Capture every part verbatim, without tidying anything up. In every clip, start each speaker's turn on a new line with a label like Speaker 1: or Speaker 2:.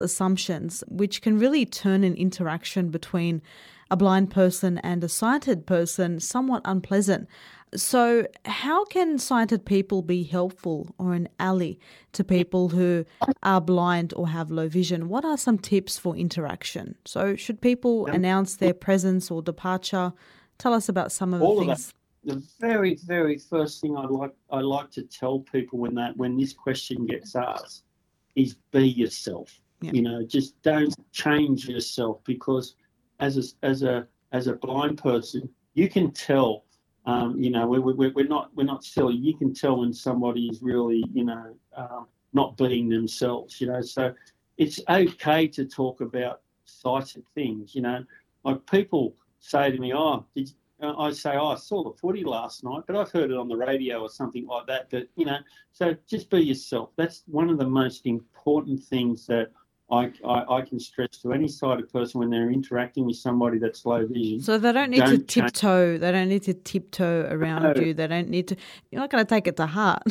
Speaker 1: assumptions, which can really turn an interaction between a blind person and a sighted person somewhat unpleasant. So how can sighted people be helpful or an ally to people who are blind or have low vision? What are some tips for interaction? So should people announce their presence or departure? Tell us about some of the
Speaker 2: All of
Speaker 1: things.
Speaker 2: that. The very, very first thing I like I like to tell people when that when this question gets asked is be yourself.
Speaker 1: Yeah.
Speaker 2: You know, just don't change yourself, because as a as a as a blind person, you can tell. Um, you know, we're, we're we're not we're not silly. You can tell when somebody is really, you know, um, not being themselves. You know, so it's okay to talk about sighted things. You know, like people say to me, "Oh, did you, uh, I say, oh, I saw the footy last night, but I've heard it on the radio or something like that." But you know, so just be yourself. That's one of the most important things that I, I, I can stress to any sighted person when they're interacting with somebody that's low vision.
Speaker 1: So they don't need
Speaker 2: Don't
Speaker 1: to
Speaker 2: change.
Speaker 1: tiptoe. They don't need to tiptoe around
Speaker 2: No.
Speaker 1: you. They don't need to. You're not going to take it to heart.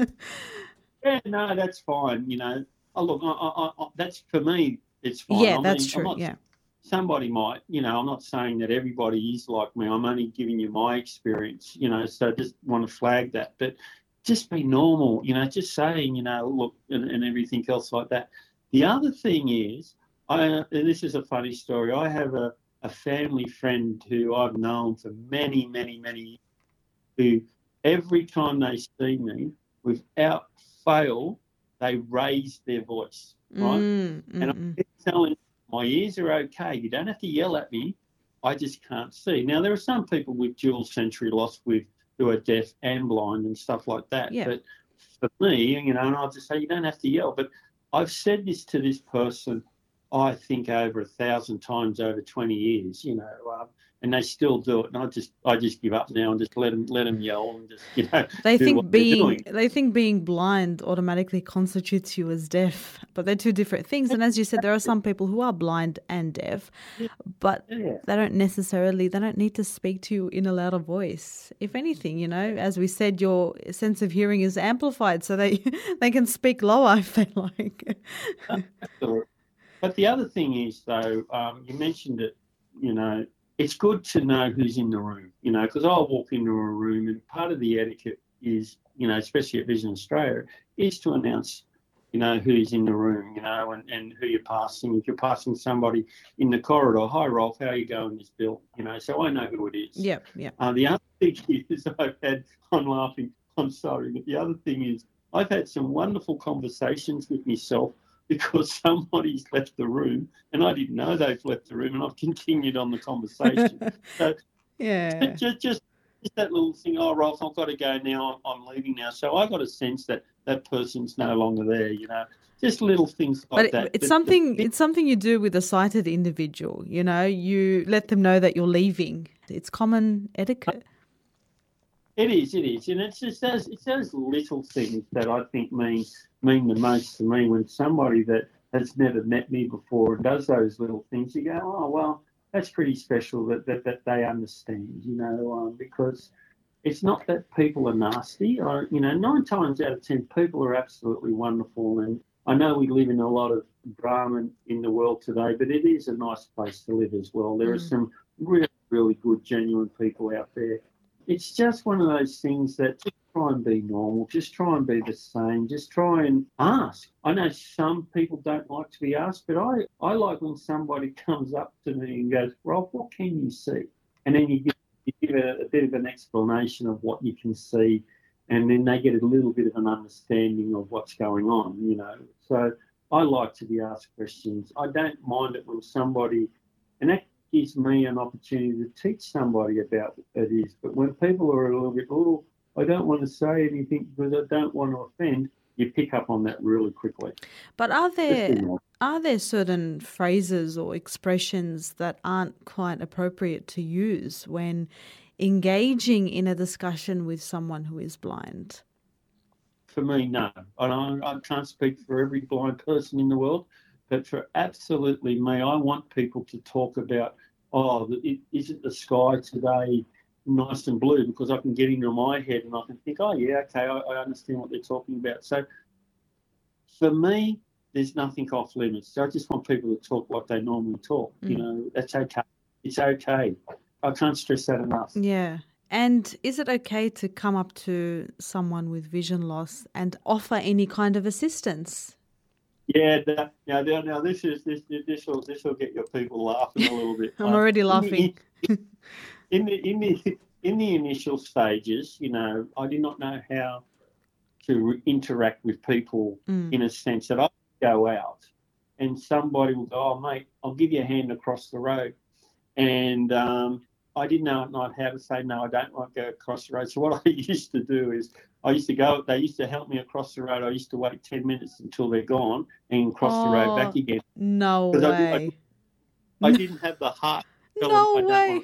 Speaker 2: Yeah, no, that's fine. You know, oh, look, I, I, I, that's for me. It's fine.
Speaker 1: Yeah,
Speaker 2: I
Speaker 1: that's
Speaker 2: mean, I'm
Speaker 1: true.
Speaker 2: not,
Speaker 1: Yeah.
Speaker 2: somebody might, you know, I'm not saying that everybody is like me. I'm only giving you my experience, you know, so I just want to flag that. But just be normal, you know, just saying, you know, look, and, and everything else like that. The other thing is, I, and this is a funny story, I have a, a family friend who I've known for many, many, many years, who every time they see me, without fail, they raise their voice, right?
Speaker 1: Mm, mm,
Speaker 2: And I
Speaker 1: mm.
Speaker 2: keep telling them, my ears are okay. You don't have to yell at me. I just can't see. Now, there are some people with dual sensory loss with who are deaf and blind and stuff like that.
Speaker 1: Yeah.
Speaker 2: But for me, you know, and I'll just say, you don't have to yell. But I've said this to this person, I think, over a thousand times over twenty years, you know, um, and they still do it. And I just, I just give up now and just let them, let them yell and just, you know,
Speaker 1: They
Speaker 2: do what
Speaker 1: think
Speaker 2: they're
Speaker 1: being
Speaker 2: doing.
Speaker 1: they think being blind automatically constitutes you as deaf, but they're two different things. And as you said, there are some people who are blind and deaf,
Speaker 2: Yeah.
Speaker 1: but
Speaker 2: Yeah.
Speaker 1: they don't necessarily they don't need to speak to you in a louder voice. If anything, you know, as we said, your sense of hearing is amplified, so they they can speak lower if they like.
Speaker 2: Absolutely. But the other thing is, though, um, you mentioned it, you know, it's good to know who's in the room, you know, because I'll walk into a room and part of the etiquette is, you know, especially at Vision Australia, is to announce, you know, who's in the room, you know, and, and who you're passing. If you're passing somebody in the corridor, hi, Rolf, how are you going, this bill? You know, so I know who it is.
Speaker 1: Yeah, yeah.
Speaker 2: Uh, the other thing is I've had, I'm laughing, I'm sorry, but the other thing is I've had some wonderful conversations with myself because somebody's left the room and I didn't know they've left the room and I've continued on the conversation. So
Speaker 1: Yeah.
Speaker 2: just, just, just that little thing, oh, Rolf, I've got to go now, I'm leaving now. So I got a sense that that person's no longer there, you know, just little things like
Speaker 1: But it,
Speaker 2: that.
Speaker 1: it's
Speaker 2: But
Speaker 1: something
Speaker 2: the-
Speaker 1: it's something you do with a sighted individual, you know, you let them know that you're leaving. It's common etiquette.
Speaker 2: It is, it is, and it's just those it's those little things that I think mean mean the most to me. When somebody that has never met me before does those little things, you go, oh well, that's pretty special that that, that they understand, you know, um, because it's not that people are nasty. I, you know, nine times out of ten, people are absolutely wonderful, and I know we live in a lot of drama in the world today, but it is a nice place to live as well. There are some really, really good, genuine people out there. It's just one of those things that just try and be normal, just try and be the same, just try and ask. I know some people don't like to be asked, but I, I like when somebody comes up to me and goes, Rob, what can you see? And then you give, you give a, a bit of an explanation of what you can see, and then they get a little bit of an understanding of what's going on, you know. So I like to be asked questions. I don't mind it when somebody, and that gives me an opportunity to teach somebody about what it is. But when people are a little bit, oh, I don't want to say anything because I don't want to offend, you pick up on that really quickly.
Speaker 1: But are
Speaker 2: Just
Speaker 1: there
Speaker 2: be normal.
Speaker 1: are there certain phrases or expressions that aren't quite appropriate to use when engaging in a discussion with someone who is blind?
Speaker 2: For me, no. I, I can't speak for every blind person in the world, but for absolutely me, I want people to talk about, oh, it, isn't the sky today nice and blue? Because I can get into my head and I can think, oh, yeah, okay, I, I understand what they're talking about. So for me, there's nothing off limits. So I just want people to talk like they normally talk. Mm. You know, that's okay. It's okay. I can't stress that enough.
Speaker 1: Yeah. And is it okay to come up to someone with vision loss and offer any kind of assistance?
Speaker 2: Yeah, that, now, now this is this this will this will get your people laughing a little bit.
Speaker 1: I'm already
Speaker 2: um,
Speaker 1: laughing.
Speaker 2: In, in, in the in the in the initial stages, you know, I did not know how to interact with people mm. in a sense that I would go out and somebody will go, "Oh, mate, I'll give you a hand across the road," and um, I didn't know not how to say no. I don't want to go across the road. So what I used to do is I used to go. They used to help me across the road. I used to wait ten minutes until they're gone and cross
Speaker 1: oh,
Speaker 2: the road back again.
Speaker 1: No way.
Speaker 2: I, I, I didn't have the heart. To
Speaker 1: no
Speaker 2: them,
Speaker 1: way.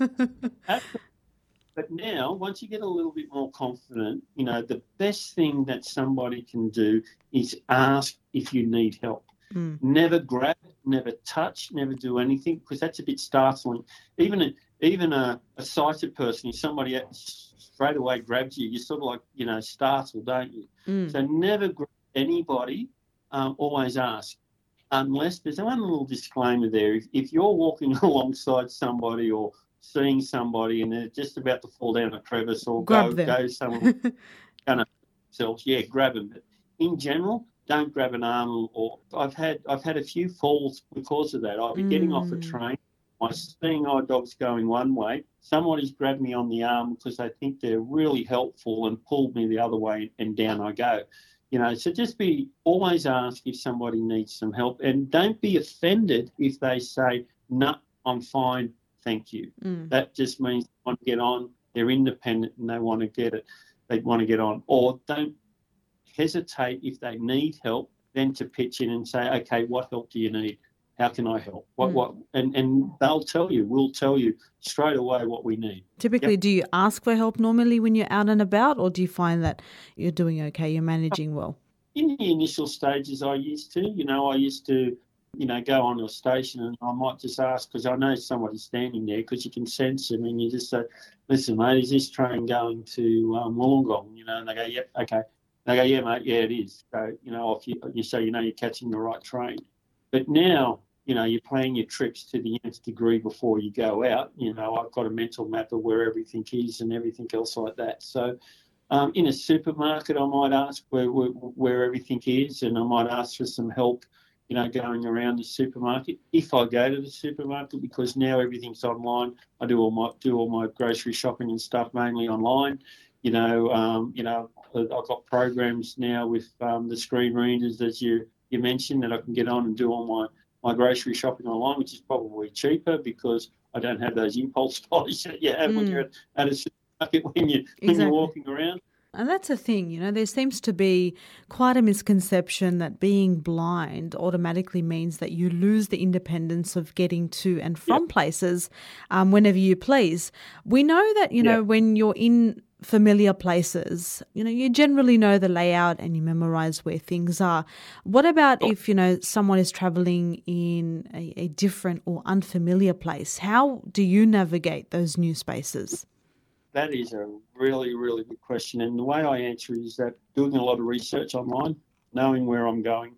Speaker 2: But now, once you get a little bit more confident, you know, the best thing that somebody can do is ask if you need help. Mm. Never grab, never touch, never do anything, because that's a bit startling. Even a, even a, a sighted person, if somebody straight away grabs you, you're sort of like, you know, startled, don't you? Mm. So never grab anybody, um, always ask. Unless there's one little disclaimer there. If, if you're walking alongside somebody or seeing somebody and they're just about to fall down a crevice or
Speaker 1: grab
Speaker 2: go,
Speaker 1: them.
Speaker 2: go somewhere, gonna themselves, yeah, grab them. But in general, don't grab an arm. Or I've had I've had a few falls because of that. I'll be mm. getting off a train, my seeing eye dog's going one way. Somebody's grabbed me on the arm because they think they're really helpful and pulled me the other way, and down I go. You know, so just be always ask if somebody needs some help, and don't be offended if they say, "No, I'm fine, thank you." Mm. That just means they want to get on. They're independent and they want to get it. They want to get on. Or don't hesitate if they need help, then to pitch in and say, "Okay, what help do you need? How can I help?" What mm. what? And and they'll tell you. We'll tell you straight away what we need.
Speaker 1: Typically,
Speaker 2: yep.
Speaker 1: Do you ask for help normally when you're out and about, or do you find that you're doing okay, you're managing well?
Speaker 2: In the initial stages, I used to. You know, I used to, you know, go on to a station and I might just ask because I know somebody's standing there because you can sense them, and you just say, "Listen, mate, is this train going to um, Wollongong?" You know, and they go, "Yep, okay." They go, "Yeah, mate, yeah, it is." So, you know, if you, you say, you know, you're catching the right train. But now, you know, you're planning your trips to the nth degree before you go out. You know, I've got a mental map of where everything is and everything else like that. So um, in a supermarket, I might ask where, where where everything is, and I might ask for some help, you know, going around the supermarket. If I go to the supermarket, because now everything's online, I do all my do all my grocery shopping and stuff mainly online. You know, um, you know, I've got programs now with um, the screen readers, as you, you mentioned, that I can get on and do all my, my grocery shopping online, which is probably cheaper because I don't have those impulse buys that you have mm. when you're at, at a supermarket when, you, when
Speaker 1: exactly.
Speaker 2: you're walking around.
Speaker 1: And that's a thing, you know, there seems to be quite a misconception that being blind automatically means that you lose the independence of getting to and from yep. places um, whenever you please. We know that, you know, yep. when you're in familiar places, you know, you generally know the layout and you memorize where things are. What about oh. if, you know, someone is traveling in a, a different or unfamiliar place? How do you navigate those new spaces?
Speaker 2: That is a really, really good question. And the way I answer is that doing a lot of research online, knowing where I'm going.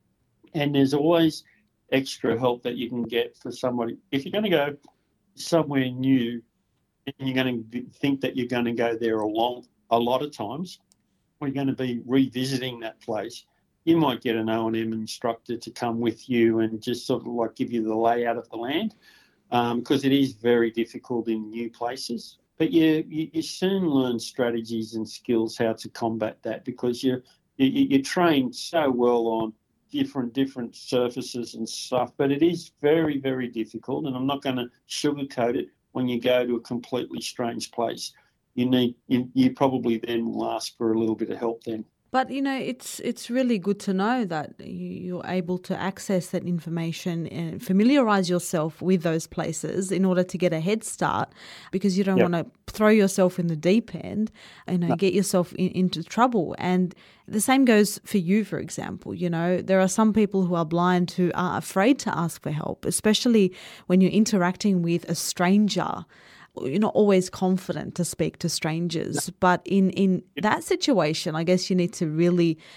Speaker 2: And there's always extra help that you can get for somebody. If you're going to go somewhere new and you're going to think that you're going to go there a, long, a lot of times, or you're going to be revisiting that place, you might get an O and M instructor to come with you and just sort of like give you the layout of the land, um, because it is very difficult in new places. But you, you, you soon learn strategies and skills how to combat that, because you're, you, you're trained so well on different different surfaces and stuff. But it is very, very difficult, and I'm not going to sugarcoat it. When you go to a completely strange place, you need you, you probably then will ask for a little bit of help then.
Speaker 1: But, you know, it's it's really good to know that you're able to access that information and familiarise yourself with those places in order to get a head start, because you don't yep. want to throw yourself in the deep end, you know, no. get yourself in, into trouble. And the same goes for you, for example. You know, there are some people who are blind who are afraid to ask for help, especially when you're interacting with a stranger. You're not always confident to speak to strangers, but in, in that situation, I guess you need to really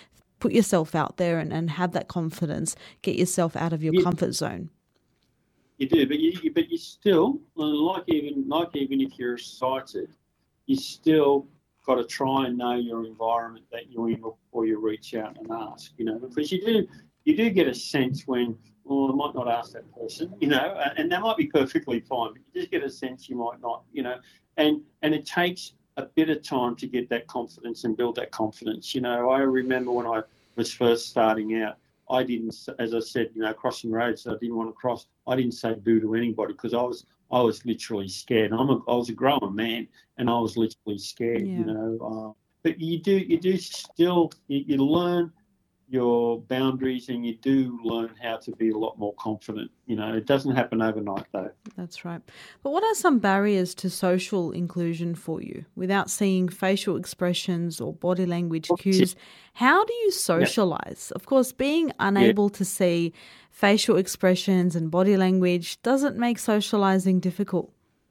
Speaker 1: put yourself out there and, and have that confidence, get yourself out of your
Speaker 2: You,
Speaker 1: comfort zone.
Speaker 2: you do, but you, you but you still, like even like even if you're sighted, you still got to try and know your environment that you're in before you reach out and ask, you know, because you do you do get a sense when, well, I might not ask that person, you know, and that might be perfectly fine, but you just get a sense you might not, you know, and and it takes a bit of time to get that confidence and build that confidence. You know, I remember when I was first starting out, I didn't, as I said, you know, crossing roads, I didn't want to cross. I didn't say boo to anybody because I was I was literally scared. I'm a, I was a grown man, and I was literally scared.
Speaker 1: Yeah.
Speaker 2: You know, uh, but you do you do still you, you learn your boundaries, and you do learn how to be a lot more confident. You know, it doesn't happen overnight though.
Speaker 1: That's right. But what are some barriers to social inclusion for you? Without seeing facial expressions or body language cues, how do you socialize? Of course, being unable yeah. to see facial expressions and body language doesn't make socializing difficult.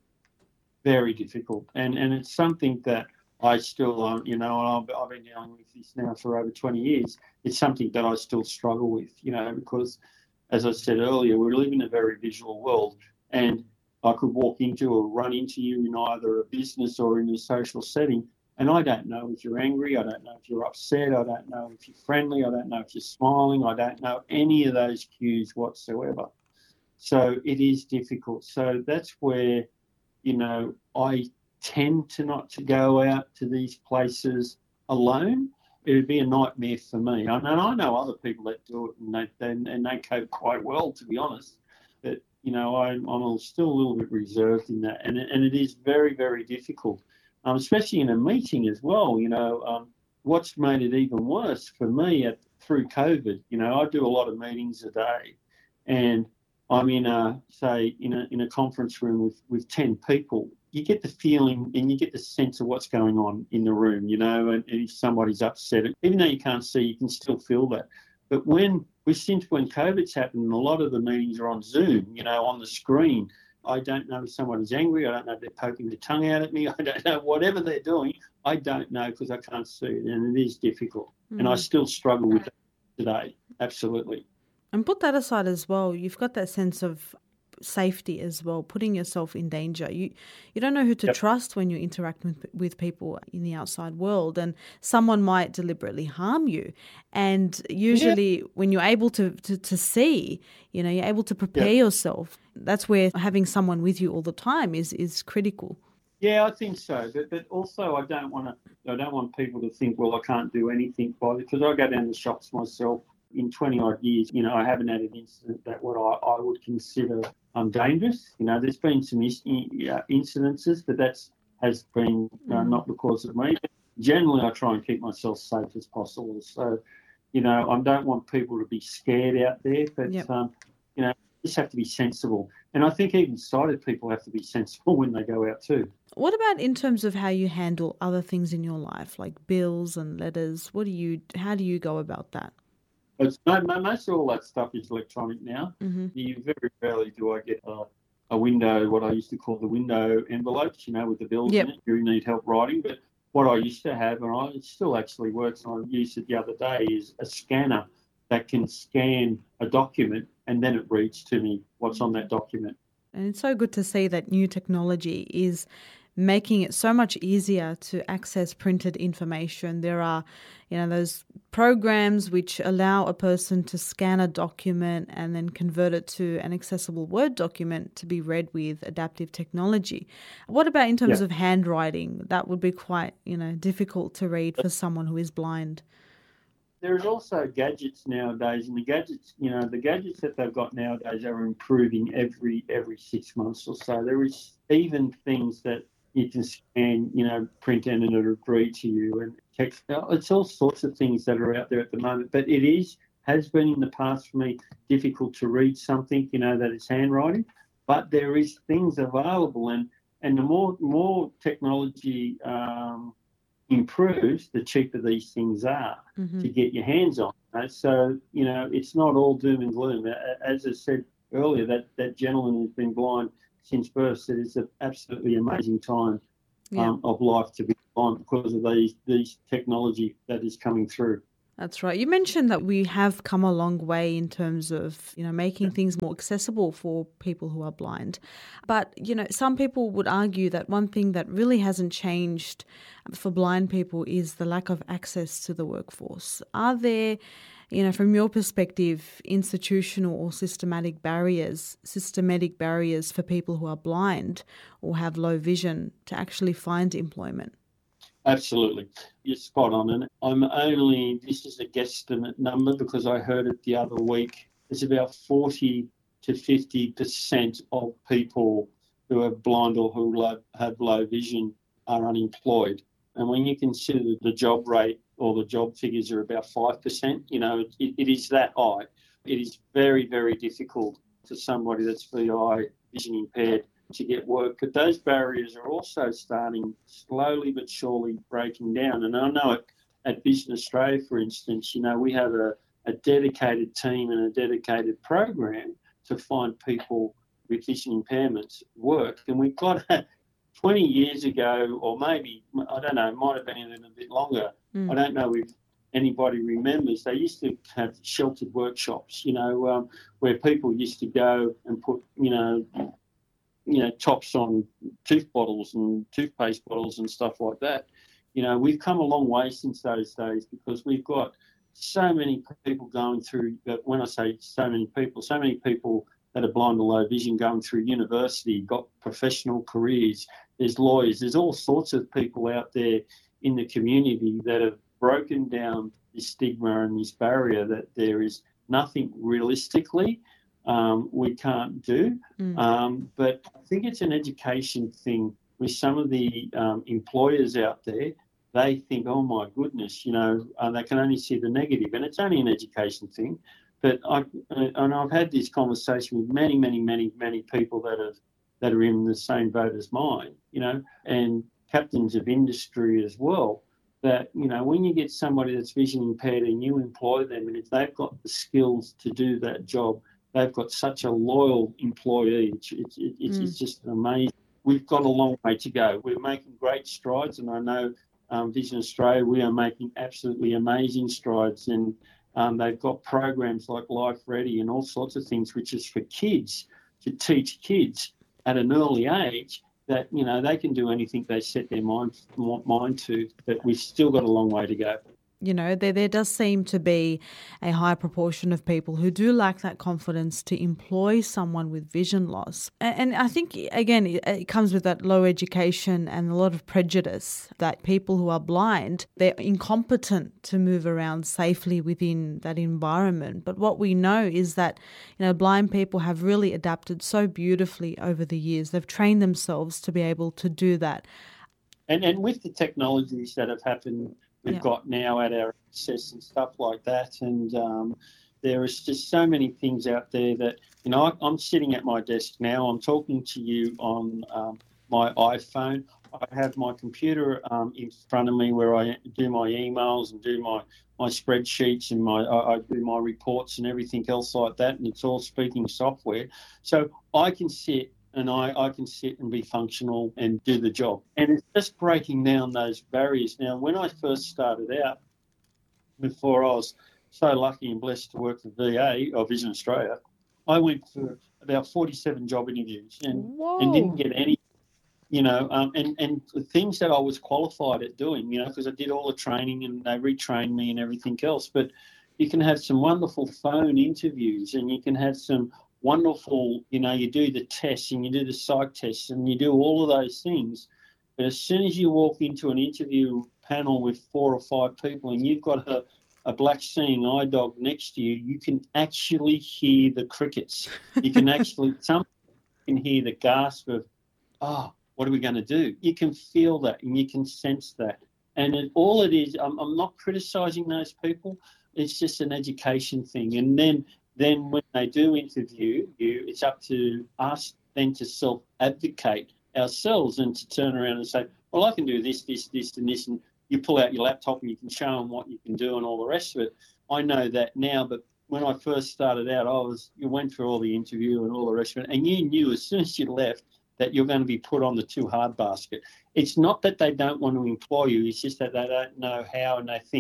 Speaker 2: Very difficult. And and it's something that I still, um, you know, I've, I've been dealing with this now for over twenty years. It's something that I still struggle with, you know, because, as I said earlier, we live in a very visual world, and I could walk into or run into you in either a business or in a social setting, and I don't know if you're angry, I don't know if you're upset, I don't know if you're friendly, I don't know if you're smiling, I don't know any of those cues whatsoever. So it is difficult. So that's where, you know, I tend to not to go out to these places alone. It would be a nightmare for me. And I know other people that do it, and they, and they cope quite well, to be honest. But, you know, I'm, I'm still a little bit reserved in that. And, and it is very, very difficult, um, especially in a meeting as well. You know, um, what's made it even worse for me at, through COVID, you know, I do a lot of meetings a day, and I'm in a, say, in a in a conference room with, with ten people. You get the feeling and you get the sense of what's going on in the room, you know, and, and if somebody's upset, even though you can't see, you can still feel that. But when, we since when COVID's happened, a lot of the meetings are on Zoom, you know, on the screen. I don't know if somebody's angry. I don't know if they're poking their tongue out at me. I don't know. Whatever they're doing, I don't know because I can't see it, and it is difficult. Mm. And I still struggle with that today, absolutely.
Speaker 1: And put that aside as well, you've got that sense of safety as well, putting yourself in danger. You you don't know who to yep. trust when you interact with, with people in the outside world, and someone might deliberately harm you. And usually yeah. when you're able to, to, to see, you know, you're able to prepare yep. yourself. That's where having someone with you all the time is, is critical.
Speaker 2: Yeah, I think so. But, but also I don't want to, I don't want people to think, well, I can't do anything by it, because I go down the shops myself. In twenty odd years, you know, I haven't had an incident that what I, I would consider um, dangerous. You know, there's been some is, uh, incidences, but that's has been uh, mm. not because of me. But generally, I try and keep myself safe as possible. So, you know, I don't want people to be scared out there, but, yep. um, you know, just have to be sensible. And I think even sighted people have to be sensible when they go out too.
Speaker 1: What about in terms of how you handle other things in your life, like bills and letters? What do you? How do you go about that?
Speaker 2: It's, most of all that stuff is electronic now. Mm-hmm. You very rarely do I get a, a window, what I used to call the window envelopes, you know, with the bills yep. in it. You need help writing. But what I used to have, and I, it still actually works, and I used it the other day, is a scanner that can scan a document and then it reads to me what's on that document.
Speaker 1: And it's so good to see that new technology is making it so much easier to access printed information. There are, you know, those programs which allow a person to scan a document and then convert it to an accessible Word document to be read with adaptive technology. What about in terms yeah. of handwriting? That would be quite, you know, difficult to read for someone who is blind.
Speaker 2: There's also gadgets nowadays, and the gadgets, you know, the gadgets that they've got nowadays are improving every every six months or so. There is even things that you can scan, you know, print and it'll read to you, and text. It's all sorts of things that are out there at the moment. But it is, has been in the past for me, difficult to read something, you know, that is handwriting. But there is things available, and, and the more more technology um, improves, the cheaper these things are mm-hmm. to get your hands on. Right? So, you know, it's not all doom and gloom. As I said earlier, that, that gentleman who's been blind since birth said it's an absolutely amazing time yeah. um, of life to be blind because of these these technology that is coming through.
Speaker 1: That's right. You mentioned that we have come a long way in terms of, you know, making things more accessible for people who are blind. But, you know, some people would argue that one thing that really hasn't changed for blind people is the lack of access to the workforce. Are there, you know, from your perspective, institutional or systematic barriers, systematic barriers for people who are blind or have low vision to actually find employment?
Speaker 2: Absolutely. You're spot on. And I'm only, this is a guesstimate number because I heard it the other week. It's about forty to fifty percent of people who are blind or who lo- have low vision are unemployed. And when you consider the job rate or the job figures are about five percent, you know, it, it is that high. It is very, very difficult for somebody that's V I vision impaired to get work. But those barriers are also starting slowly but surely breaking down. And I know at, at Vision Australia, for instance, you know, we have a, a dedicated team and a dedicated program to find people with vision impairments work. And we've got twenty years ago, or maybe, I don't know, it might have been even a bit longer. Mm. I don't know if anybody remembers, they used to have sheltered workshops, you know, um, where people used to go and put, you know, you know, tops on tooth bottles and toothpaste bottles and stuff like that. You know, we've come a long way since those days because we've got so many people going through, when I say so many people, so many people that are blind or low vision going through university, got professional careers, there's lawyers, there's all sorts of people out there in the community that have broken down this stigma and this barrier that there is nothing realistically Um, we can't do. Mm. Um, but I think it's an education thing with some of the um, employers out there. They think, oh, my goodness, you know, uh, they can only see the negative. And it's only an education thing. But I, and I've had this conversation with many, many, many, many people that have that are in the same boat as mine, you know, and captains of industry as well, that, you know, when you get somebody that's vision impaired and you employ them, and if they've got the skills to do that job, they've got such a loyal employee. It's, it's, it's, mm. it's just amazing. We've got a long way to go. We're making great strides, and I know um, Vision Australia, we are making absolutely amazing strides. And um, they've got programs like Life Ready and all sorts of things, which is for kids, to teach kids at an early age that, you know, they can do anything they set their mind, mind to, but we've still got a long way to go.
Speaker 1: You know, there there does seem to be a high proportion of people who do lack that confidence to employ someone with vision loss. And, and I think, again, it, it comes with that low education and a lot of prejudice that people who are blind, they're incompetent to move around safely within that environment. But what we know is that, you know, blind people have really adapted so beautifully over the years. They've trained themselves to be able to do that.
Speaker 2: And, and with the technologies that have happened, we've yeah. got now at our access and stuff like that. And um, there is just so many things out there that, you know, I, I'm sitting at my desk now. I'm talking to you on um, my iPhone. I have my computer um, in front of me where I do my emails and do my, my spreadsheets and my I, I do my reports and everything else like that. And it's all speaking software. So I can sit and I, I can sit and be functional and do the job. And it's just breaking down those barriers. Now, when I first started out, before I was so lucky and blessed to work for V A, or Vision Australia, I went for about forty-seven job interviews and, and didn't get any, you know, um, and, and the things that I was qualified at doing, you know, because I did all the training and they retrained me and everything else. But you can have some wonderful phone interviews and you can have some wonderful, you know, you do the tests and you do the psych tests and you do all of those things. But as soon as you walk into an interview panel with four or five people and you've got a, a black seeing eye dog next to you, you can actually hear the crickets. You can actually, some can hear the gasp of, oh, what are we going to do? You can feel that and you can sense that. And it, all it is, I'm, I'm not criticising those people. It's just an education thing. And then Then when they do interview you, it's up to us then to self-advocate ourselves and to turn around and say, well, I can do this, this, this and this, and you pull out your laptop and you can show them what you can do and all the rest of it. I know that now, but when I first started out, I was you went through all the interview and all the rest of it, and you knew as soon as you left that you're going to be put on the too hard basket. It's not that they don't want to employ you, it's just that they don't know how, and they think,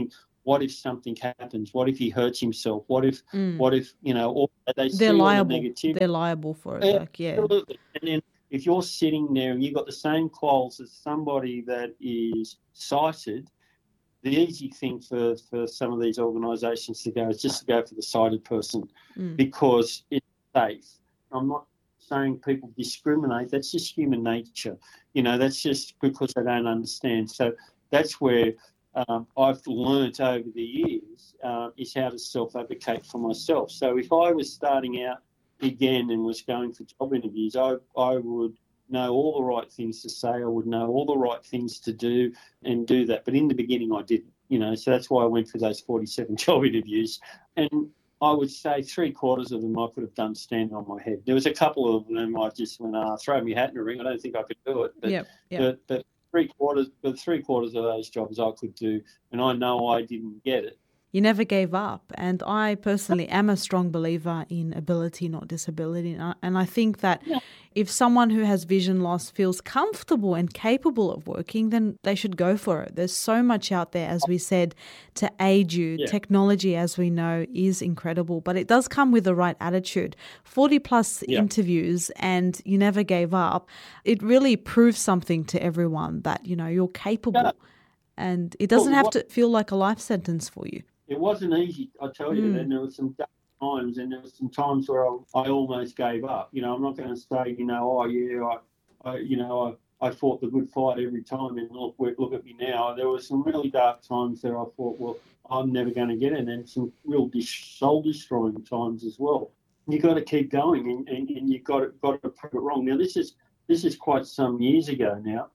Speaker 2: what if something happens? What if he hurts himself? What if,
Speaker 1: Mm.
Speaker 2: what if, you know, all, they see
Speaker 1: They're
Speaker 2: all the
Speaker 1: liable.
Speaker 2: negativity.
Speaker 1: They're liable for it. Like, yeah.
Speaker 2: Absolutely. And then if you're sitting there and you've got the same quals as somebody that is sighted, the easy thing for, for some of these organisations to go is just to go for the sighted person
Speaker 1: Mm.
Speaker 2: because it's safe. I'm not saying people discriminate. That's just human nature. You know, that's just because they don't understand. So that's where um, I've learnt over the years uh, is how to self-advocate for myself. So if I was starting out again and was going for job interviews, I, I would know all the right things to say. I would know all the right things to do and do that. But in the beginning, I didn't, you know, so that's why I went for those forty-seven job interviews. And I would say three quarters of them I could have done standing on my head. There was a couple of them I just went, ah, throw my hat in the ring. I don't think I could do it. But,
Speaker 1: Yep, yep.
Speaker 2: but, but three quarters, but three quarters of those jobs I could do, and I know I didn't get it.
Speaker 1: You never gave up. And I personally am a strong believer in ability, not disability. And I, and I think that
Speaker 2: Yeah.
Speaker 1: if someone who has vision loss feels comfortable and capable of working, then they should go for it. There's so much out there, as we said, to aid you.
Speaker 2: Yeah.
Speaker 1: Technology, as we know, is incredible, but it does come with the right attitude. forty plus
Speaker 2: Yeah.
Speaker 1: interviews and you never gave up. It really proves something to everyone that, you know, you're capable.
Speaker 2: Yeah.
Speaker 1: And it doesn't
Speaker 2: Well,
Speaker 1: have
Speaker 2: what-
Speaker 1: to feel like a life sentence for you.
Speaker 2: It wasn't easy, I tell you.
Speaker 1: Mm.
Speaker 2: And there were some dark times, and there were some times where I, I almost gave up. You know, I'm not going to say, you know, oh yeah, I, I you know, I, I fought the good fight every time, and look, look at me now. There were some really dark times that I thought, well, I'm never going to get it, and then some real soul destroying times as well. You got to keep going, and, and, and you got to got to prove it wrong. Now this is this is quite some years ago now,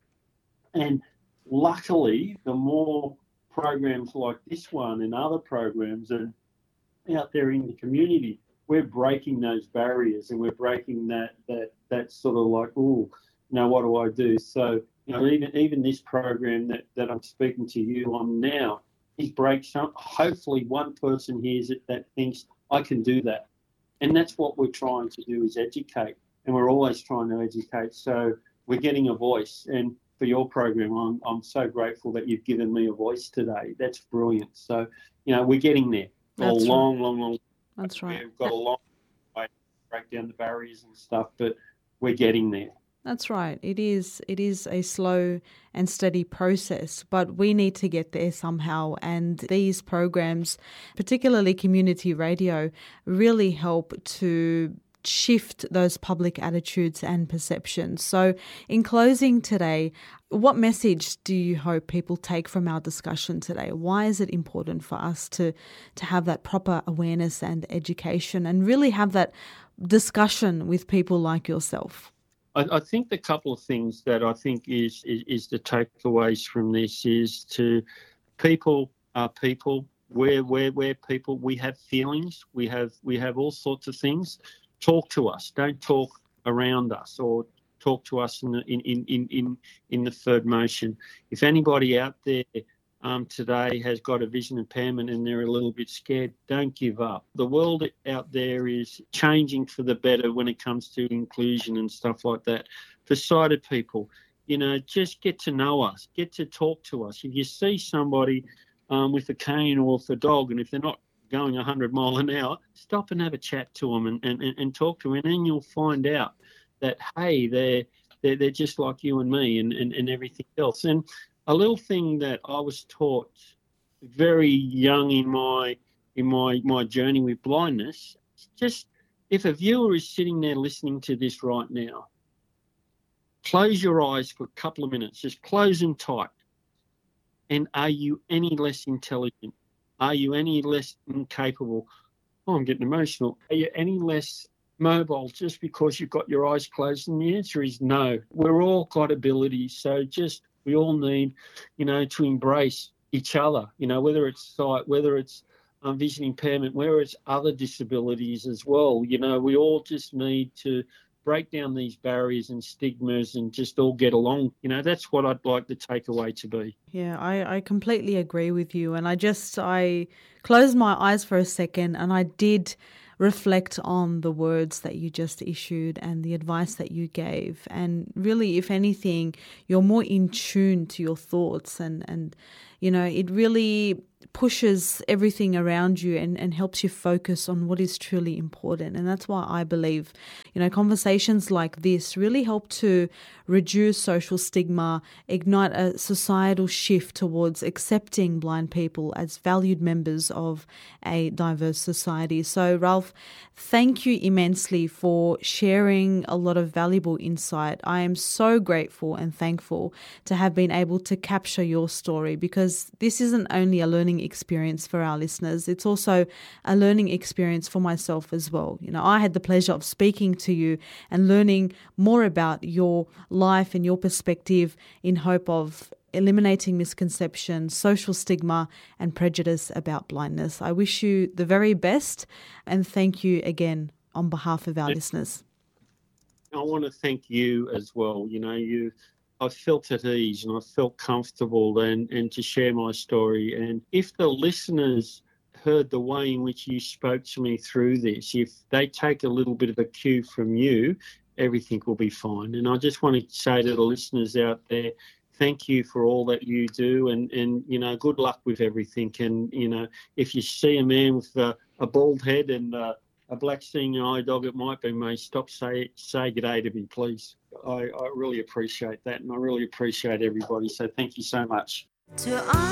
Speaker 2: and luckily, the more programs like this one and other programs are out there in the community, we're breaking those barriers, and we're breaking that that that sort of like, oh, now what do I do? So, you know, even even this program that, that I'm speaking to you on now is break some. Hopefully, one person hears it that thinks I can do that, and that's what we're trying to do is educate, and we're always trying to educate. So we're getting a voice, and for your program, I'm I'm so grateful that you've given me a voice today. That's brilliant. So, you know, we're getting there.
Speaker 1: That's
Speaker 2: a long,
Speaker 1: right.
Speaker 2: long, long.
Speaker 1: That's right.
Speaker 2: We've got a long way to break down the barriers and stuff, but we're getting there.
Speaker 1: That's right. It is it is a slow and steady process, but we need to get there somehow. And these programs, particularly community radio, really help to shift those public attitudes and perceptions. So in closing today, what message do you hope people take from our discussion today? Why is it important for us to, to have that proper awareness and education and really have that discussion with people like yourself?
Speaker 2: I, I think the couple of things that I think is, is, is the takeaways from this is to people are people. We're, we're, we're people. We have feelings. We have we have all sorts of things. Talk to us. Don't talk around us or talk to us in the, in, in, in, in, in the third motion. If anybody out there um, today has got a vision impairment and they're a little bit scared, don't give up. The world out there is changing for the better when it comes to inclusion and stuff like that. For sighted people, you know, just get to know us, get to talk to us. If you see somebody um, with a cane or with a dog, and if they're not going one hundred mile an hour, stop and have a chat to them and, and, and talk to them, and then you'll find out that, hey, they're, they're, they're just like you and me and, and, and everything else. And a little thing that I was taught very young in my in my, my journey with blindness, just if a viewer is sitting there listening to this right now, close your eyes for a couple of minutes, just close them tight. And are you any less intelligent? Are you any less incapable? Oh, I'm getting emotional. Are you any less mobile just because you've got your eyes closed? And the answer is no. We're all got abilities. So just, we all need, you know, to embrace each other, you know, whether it's sight, whether it's um, vision impairment, whether it's other disabilities as well. You know, we all just need to break down these barriers and stigmas and just all get along. You know, that's what I'd like the takeaway to be.
Speaker 1: Yeah, I, I completely agree with you. And I just, I closed my eyes for a second and I did reflect on the words that you just issued and the advice that you gave. And really, if anything, you're more in tune to your thoughts and, and you know, it really pushes everything around you and, and helps you focus on what is truly important. And that's why I believe, you know, conversations like this really help to reduce social stigma, ignite a societal shift towards accepting blind people as valued members of a diverse society. So, Ralph, thank you immensely for sharing a lot of valuable insight. I am so grateful and thankful to have been able to capture your story, because this isn't only a learning experience for our listeners, it's also a learning experience for myself as well. You know, I had the pleasure of speaking to you and learning more about your life and your perspective in hope of eliminating misconceptions, social stigma, and prejudice about blindness. I wish you the very best, and thank you again on behalf of our listeners.
Speaker 2: I want to thank you as well. You know, you I felt at ease and I felt comfortable and, and to share my story. And if the listeners heard the way in which you spoke to me through this, if they take a little bit of a cue from you, everything will be fine. And I just want to say to the listeners out there, thank you for all that you do, and, and you know, good luck with everything. And, you know, if you see a man with a, a bald head and uh, a black seeing eye dog, it might be me, stop, say say good day to me, please. I, I really appreciate that, and I really appreciate everybody. So thank you so much. To